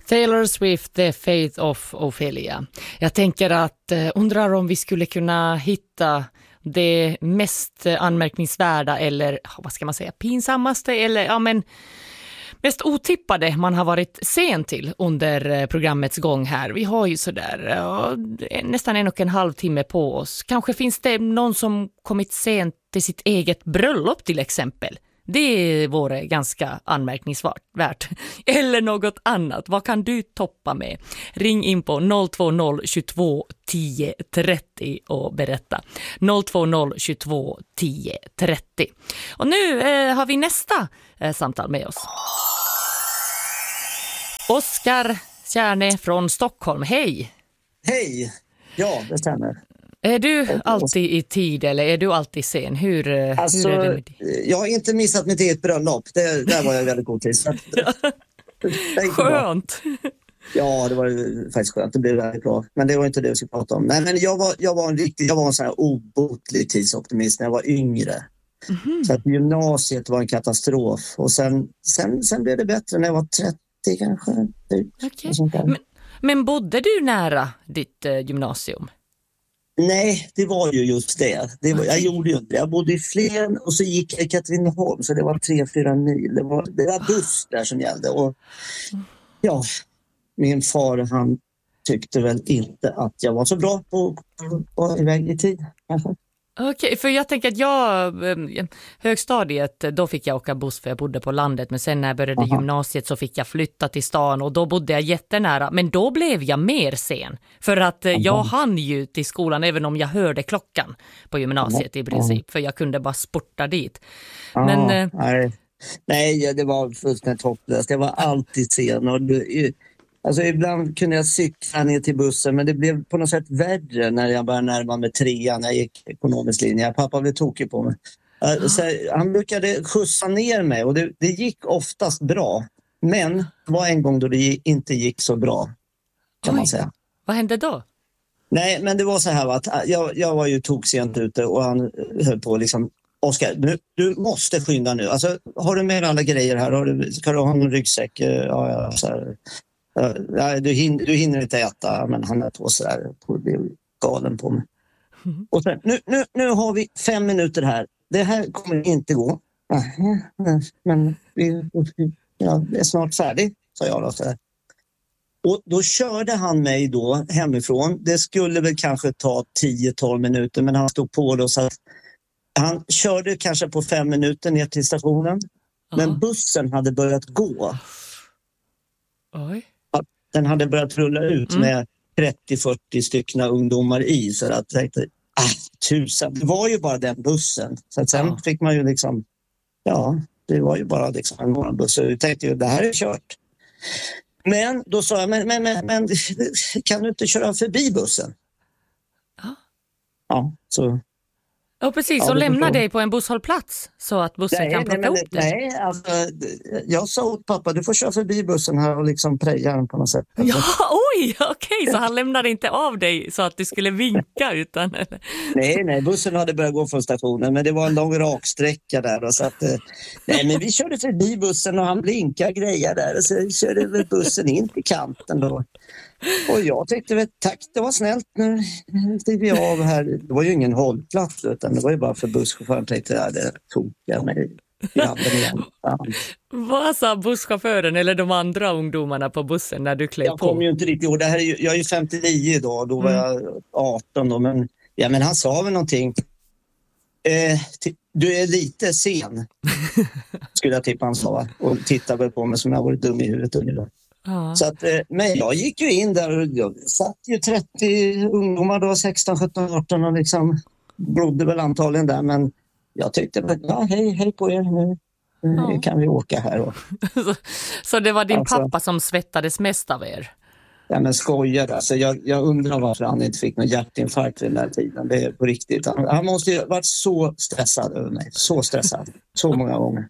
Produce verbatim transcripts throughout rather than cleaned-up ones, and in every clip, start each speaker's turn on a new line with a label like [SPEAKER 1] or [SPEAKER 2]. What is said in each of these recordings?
[SPEAKER 1] Taylor Swift, The Fate of Ophelia. Jag tänker att eh, undrar om vi skulle kunna hitta det mest anmärkningsvärda eller vad ska man säga, pinsammaste eller ja men mest otippade man har varit sen till under programmets gång här. Vi har ju sådär ja, nästan en och en halv timme på oss. Kanske finns det någon som kommit sent till sitt eget bröllop till exempel. Det vore ganska anmärkningsvärt. Eller något annat. Vad kan du toppa med? Ring in på noll två noll tjugotvå tio trettio och berätta. noll två noll tjugotvå tio trettio. Och nu eh, har vi nästa eh, samtal med oss. Oskar Kärne från Stockholm. Hej!
[SPEAKER 2] Hej! Ja, det stämmer.
[SPEAKER 1] Är du alltid i tid eller är du alltid sen? Hur,
[SPEAKER 2] alltså,
[SPEAKER 1] hur är det med det?
[SPEAKER 2] Jag har inte missat mitt eget bröllop. Det, där var jag väldigt god till. Så att,
[SPEAKER 1] skönt!
[SPEAKER 2] Ja, det var faktiskt skönt. Det blev väldigt bra. Men det var inte det vi skulle prata om. Nej, men jag var, jag var en riktig, jag var en sån här obotlig tidsoptimist när jag var yngre. Mm-hmm. Så att gymnasiet var en katastrof. Och sen, sen, sen blev det bättre när jag var trettio kanske.
[SPEAKER 1] Okay. Men, men bodde du nära ditt eh, gymnasium?
[SPEAKER 2] Nej, det var ju just det. det var, jag gjorde ju inte det. Jag bodde i Flen och så gick jag i Katrineholm så det var tre fyra mil. Det var, det var buss där som gällde. Och ja, min far han tyckte väl inte att jag var så bra på att vara iväg i tid. Kanske.
[SPEAKER 1] Okej, okay, för jag tänker att jag, högstadiet, då fick jag åka buss för jag bodde på landet. Men sen när jag började Aha. gymnasiet så fick jag flytta till stan och då bodde jag jättenära. Men då blev jag mer sen. För att Aha. jag hann ju till skolan även om jag hörde klockan på gymnasiet i princip. För jag kunde bara sporta dit.
[SPEAKER 2] Aha,
[SPEAKER 1] Men,
[SPEAKER 2] nej. nej, det var fullständigt hopplöst. Jag var alltid sen och du... Alltså ibland kunde jag cykla ner till bussen men det blev på något sätt värre när jag började närma mig trean när jag gick ekonomisk linje. Pappa blev tokig på mig. Så han brukade skjutsa ner mig och det, det gick oftast bra. Men det var en gång då det inte gick så bra kan
[SPEAKER 1] Oj,
[SPEAKER 2] man säga.
[SPEAKER 1] Vad hände då?
[SPEAKER 2] Nej men det var så här att jag, jag var ju toksent ute och han höll på liksom Oskar, du, du måste skynda nu. Alltså har du med alla grejer här? Har du, ska du ha en ryggsäck? Ja, ja, så här. Ja, du, hinner, du hinner inte äta, men han är på så där och blir galen på mig. Mm. Och sen, nu, nu, nu har vi fem minuter här. Det här kommer inte gå. Men vi, ja, det är snart färdigt, sa jag då. Så där. Och då körde han mig då hemifrån. Det skulle väl kanske ta tio tolv minuter, men han stod på det. Så att han körde kanske på fem minuter ner till stationen. Uh-huh. Men bussen hade börjat gå.
[SPEAKER 1] Oj.
[SPEAKER 2] Den hade börjat rulla ut mm. med trettio fyrtio stycken ungdomar i. Så att jag tänkte, ah, tusen. Det var ju bara den bussen. Så att sen ja. fick man ju liksom, ja, det var ju bara liksom en morgonbuss. Så jag tänkte ju, det här är kört. Men då sa jag, men, men, men, men kan du inte köra förbi bussen?
[SPEAKER 1] Ja.
[SPEAKER 2] Ja, så...
[SPEAKER 1] Ja, precis. Ja, och lämna dig på en busshållplats så att bussen nej, kan plocka
[SPEAKER 2] nej,
[SPEAKER 1] upp det.
[SPEAKER 2] Nej, alltså, jag sa åt pappa, du får köra förbi bussen här och liksom preja den på något sätt.
[SPEAKER 1] Ja, oj, okej. Okay, så han lämnade inte av dig så att du skulle vinka utan... Eller?
[SPEAKER 2] Nej, nej, bussen hade börjat gå från stationen, men det var en lång raksträcka där. Och så att, nej, men vi körde förbi bussen och han blinkade grejer där och så körde vi bussen in till kanten då. Och jag tyckte väl, tack, det var snällt, nu steg vi av här. Det var ju ingen hållplats utan det var ju bara för busschauffören tänkte jag, det tog jag mig i handen igen. Ja.
[SPEAKER 1] Vad sa busschauffören eller de andra ungdomarna på bussen när du klev på?
[SPEAKER 2] Jag kom ju inte riktigt ihåg, det här är ju, jag är ju femtionio då, då var mm. jag arton då, men, ja, men han sa väl någonting. Eh, t- du är lite sen, skulle jag tippa han sa, och tittade väl på mig som jag varit dum i huvudet ungefär. Ja. Så att, men jag gick ju in där och jag satt ju trettio ungdomar då, sexton, sjutton, arton och liksom brodde väl antagligen där, men jag tyckte, ja hej, hej på er nu, ja. kan vi åka här då.
[SPEAKER 1] så, så det var din
[SPEAKER 2] alltså,
[SPEAKER 1] pappa som svettades mest av er?
[SPEAKER 2] Ja men skojar, alltså jag, jag undrar varför han inte fick någon hjärtinfarkt vid den här tiden, det är på riktigt. Han, han måste ju varit så stressad över mig, så stressad, så många gånger.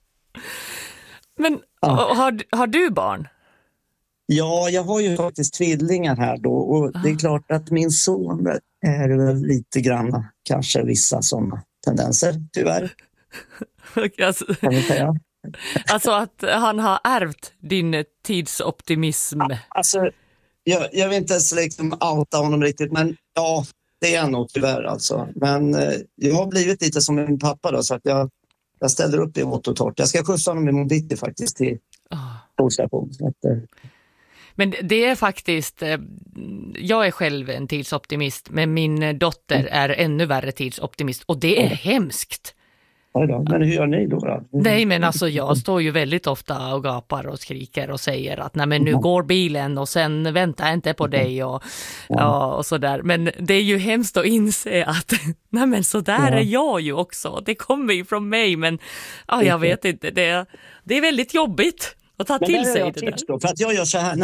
[SPEAKER 1] Men ja. har, har du barn?
[SPEAKER 2] Ja, jag har ju faktiskt tvillingar här då och det är klart att min son är väl lite grann, kanske vissa sådana tendenser, tyvärr.
[SPEAKER 1] Alltså,
[SPEAKER 2] kan vi säga.
[SPEAKER 1] Alltså att han har ärvt din tidsoptimism.
[SPEAKER 2] Alltså, jag, jag vill inte ens liksom outa honom riktigt, men ja, det är nog tyvärr alltså. Men eh, jag har blivit lite som min pappa då, så att jag, jag ställer upp i vått och torrt. Jag ska skjutsa honom imorgon bitti faktiskt till tågstation. Oh.
[SPEAKER 1] Men det är faktiskt, jag är själv en tidsoptimist, men min dotter är ännu värre tidsoptimist och det är hemskt.
[SPEAKER 2] Men hur gör ni då? då?
[SPEAKER 1] Nej, men alltså jag står ju väldigt ofta och gapar och skriker och säger att nej, men nu går bilen och sen väntar jag inte på dig och, ja, och sådär. Men det är ju hemskt att inse att nej, men så där är jag ju också. Det kommer ju från mig, men ja, jag vet inte. Det, det är väldigt jobbigt att ta till sig det där.
[SPEAKER 2] Då, för att jag gör så här.